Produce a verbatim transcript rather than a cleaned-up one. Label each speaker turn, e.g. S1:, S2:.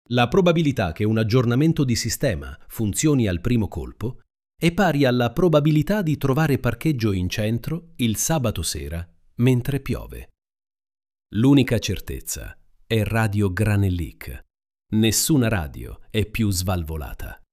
S1: La probabilità che un aggiornamento di sistema funzioni al primo colpo è pari alla probabilità di trovare parcheggio in centro il sabato sera mentre piove. L'unica certezza è Radio Granellic. Nessuna radio è più svalvolata.